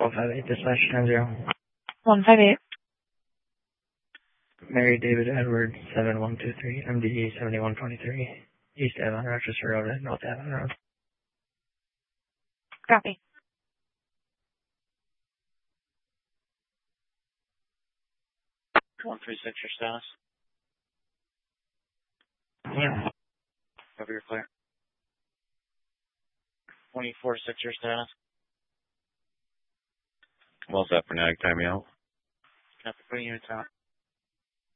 158 dispatch 10-0. 158. Mary David Edward 7123 MDE 7123 East Avon Rochester Road and North Avon Road. Copy. 136, your status. Yeah. Over your clear. 24-6, your status. Well set for nag, time me out. Copy, putting units out.